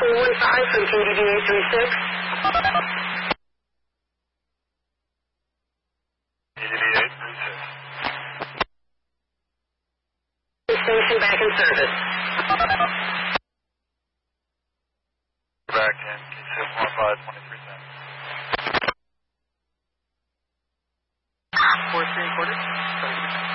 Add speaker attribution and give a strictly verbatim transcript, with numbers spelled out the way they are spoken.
Speaker 1: four one five from K D B eight three six.
Speaker 2: K D B eight three six.
Speaker 1: Station back in service.
Speaker 2: Back in K six one five twenty-three.